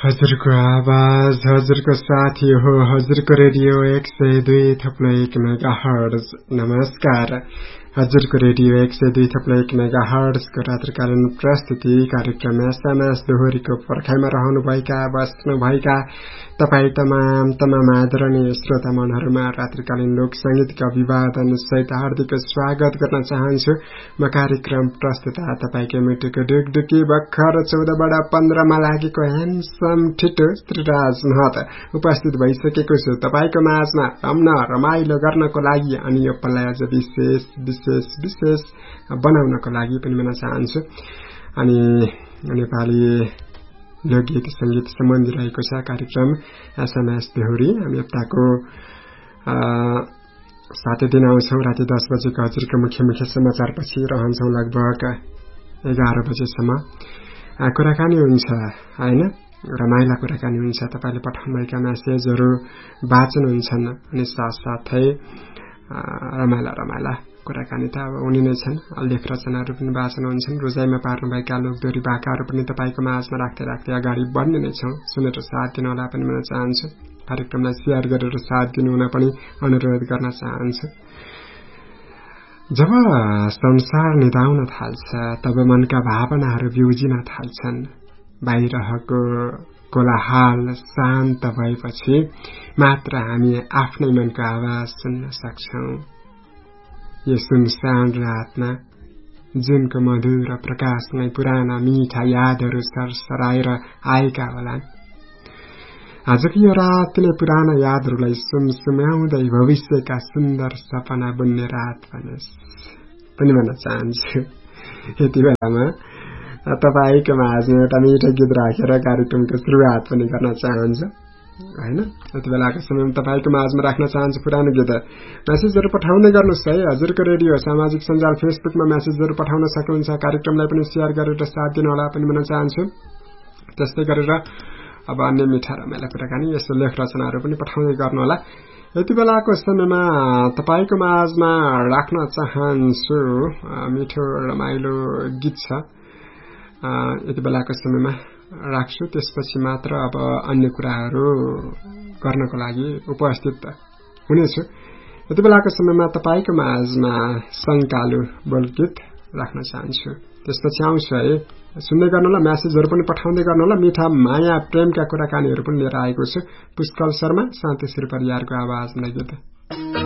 हजुरको आवाज हजुरको साथी हो हजुरको रेडियो 102.1 मेगाहर्ज। नमस्कार, हजुरको रेडियो 102.1 मेगाहर्जको रात्रिकालीन प्रस्तुति कार्यक्रम एसएमएस दोहोरीको पर्खाइमा रहनुभएका बस्नुभएका तपाईँ तमाम आदरणीय श्रोता मनहरूमा रात्रिकालीन लोक संगीतका अभिवादन सहित हार्दिक स्वागत गर्न चाहन्छु। म कार्यक्रम प्रस्तुता तपाईकै मिटुको डुकडुकी भर्खर 14/15 मा लागेको ह्यान्डसम ठिटो श्रीराज महत उपस्थित भइसकेको छु तपाईको माझमा रम्न रमाइलो गर्नको लागि अनि यो पललाई अझ विशेष बनाउनको लागि पनि भन्न चाहन्छु। अनि नेपाली लोकगीत संगीत सम्बन्धी रहेको छ कार्यक्रम एसएमएस दोहोरी। हामी हप्ताको 7 दिन आउँछौं राति 10 बजेको हजुरको मुख्य समाचारपछि रहन्छौं लगभग 11 बजेसम्म। कुराकानी हुन्छ हैन, रमाइला कुराकानी हुन्छ, तपाईले पठाउनुभएका मेसेजहरू वाचन हुन्छन् अनि साथसाथै रमाइला कुराकानी त अब उनी नै छन्। लेख रचनाहरू पनि वाचन हुन्छन्। रोजाइमा पार्नुभएका लोकदोहोरी भाकाहरू पनि तपाईको माझमा राख्दै अगाडि बढ्ने नै छौं। सुनेर साथ दिनु होला पनि भन्न चाहन्छु। कार्यक्रमलाई शेयर गरेर साथ दिनु हुन पनि अनुरोध गर्न चाहन्छु। जब संसार निदाउन थाल्छ तब मनका भावनाहरू बिउजिन थाल्छन्। बाहिरको कोलाहल शान्त भएपछि मात्र हामी आफ्नै मनको आवाज सुन्न सक्छौं। यो सुनसान रातमा जुनको मधुर प्रकाशमै पुराना मीठा यादहरू सरसराएर आएका होलान्। आजको यो रातले पुराना यादहरूलाई सुमसुम्याउँदै भविष्यका सुन्दर सपना बुन्ने रात बनेस् पनि भन्न चाहन्छु। यति बेलामा तपाईको माझमा एउटा मिठो गीत राखेर कार्यक्रमको सुरुवात पनि गर्न चाहन्छु हैन। यति बेलाको समयमा तपाईको माझमा राख्न चाहन्छु पुरानो गीत। मेसेजहरू पठाउँदै गर्नुहोस् है। हजुरको रेडियो सामाजिक सञ्जाल फेसबुकमा मेसेजहरू पठाउन सक्नुहुन्छ। कार्यक्रमलाई पनि शेयर गरेर साथ दिनु होला पनि भन्न चाहन्छु। त्यस्तै गरेर अब अन्य मिठा रमाइला कुराकानी यस्तो लेख रचनाहरू पनि पठाउँदै गर्नु होला। यति बेलाको समयमा तपाईको माझमा राख्न चाहन्छु मिठो रमाइलो गीत छ। यति बेलाको समयमा राख्छु, त्यसपछि मात्र अब अन्य कुराहरू गर्नको लागि उपस्थित हुनेछु। यति बेलाको समयमा तपाईको माझमा संकालु बोलगीत राख्न चाहन्छु। त्यसपछि आउँछु है। सुन्दै गर्नुहोला, मेसेजहरू पनि पठाउँदै गर्नुहोला। मिठा माया प्रेमका कुराकानीहरू पनि लिएर आएको छु। पुष्कल शर्मा शान्ति श्री परियारको आवाजमा गीत।